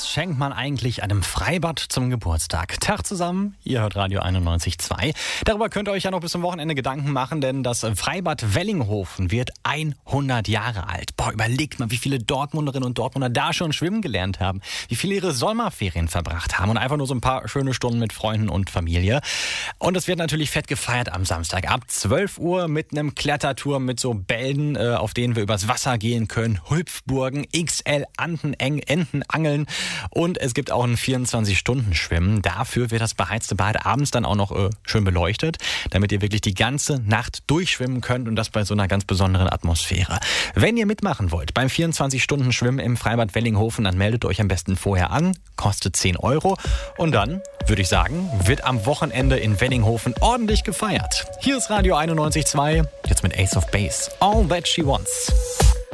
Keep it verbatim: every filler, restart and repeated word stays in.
Was schenkt man eigentlich einem Freibad zum Geburtstag? Tag zusammen, ihr hört Radio einundneunzig Komma zwei. Darüber könnt ihr euch ja noch bis zum Wochenende Gedanken machen, denn das Freibad Wellinghofen wird hundert Jahre alt. Boah, überlegt mal, wie viele Dortmunderinnen und Dortmunder da schon schwimmen gelernt haben, wie viele ihre Sommerferien verbracht haben und einfach nur so ein paar schöne Stunden mit Freunden und Familie. Und es wird natürlich fett gefeiert am Samstag ab zwölf Uhr mit einem Kletterturm mit so Bällen, äh, auf denen wir übers Wasser gehen können, Hüpfburgen, X L Enten, Enten angeln und es gibt auch ein vierundzwanzig-Stunden-Schwimmen. Dafür wird das beheizte Bad abends dann auch noch äh, schön beleuchtet, damit ihr wirklich die ganze Nacht durchschwimmen könnt und das bei so einer ganz besonderen Atmosphäre. Wenn ihr mitmachen wollt beim vierundzwanzig-Stunden-Schwimmen im Freibad Wellinghofen, dann meldet euch am besten vorher an, kostet zehn Euro und dann, würde ich sagen, wird am Wochenende in Wellinghofen ordentlich gefeiert. Hier ist Radio einundneunzig Komma zwei, jetzt mit Ace of Base, All That She Wants.